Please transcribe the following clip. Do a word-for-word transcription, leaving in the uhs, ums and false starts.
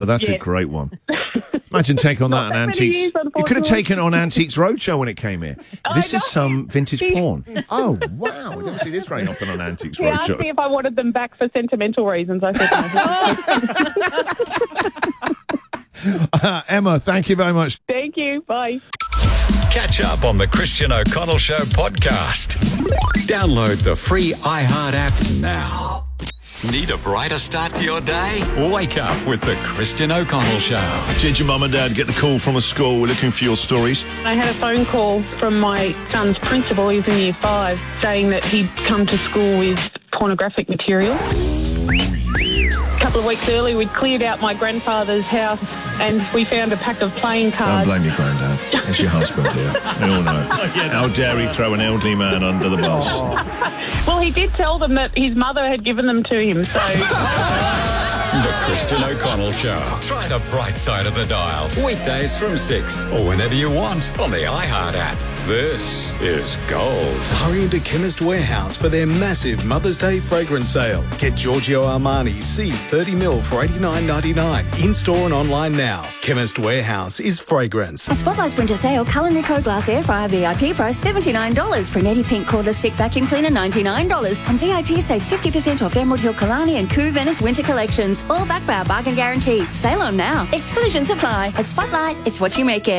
that's Yeah. a great one. Imagine taking on that Not on that many Antiques. years, You could have unfortunately. taken on Antiques Roadshow when it came here. I This know. is some vintage porn. Oh, wow. We don't see this very often on Antiques He asked me Roadshow. if I wanted them back for sentimental reasons. I said no. Uh, Emma, thank you very much. Thank you. Bye. Catch up on the Christian O'Connell Show podcast. Download the free iHeart app now. Need a brighter start to your day? Wake up with the Christian O'Connell Show. Did your mum and dad get the call from a school? We're looking for your stories. I had a phone call from my son's principal, he's in year five, saying that he'd come to school with pornographic material. A couple of weeks earlier, we'd cleared out my grandfather's house and we found a pack of playing Don't cards. blame your granddad. It's your husband here. We all know. How dare he throw an elderly man under the bus? Well, he did tell them that his mother had given them to him, so... The Christian O'Connell Show. Try the bright side of the dial. Weekdays from six or whenever you want on the iHeart app. This is gold. Hurry into Chemist Warehouse for their massive Mother's Day fragrance sale. Get Giorgio Armani C thirty mil for eighty-nine ninety-nine. In-store and online now. Chemist Warehouse is fragrance. A Spotlight Winter Sale Culinary Co Glass Air Fryer V I P price seventy-nine dollars. Brunetti Pink Cordless Stick Vacuum Cleaner ninety-nine dollars. On V I P save fifty percent off Emerald Hill Kalani and Coup Venice Winter Collections. All backed by our bargain guarantee. Sale on now. Exclusions apply. At Spotlight, it's what you make it.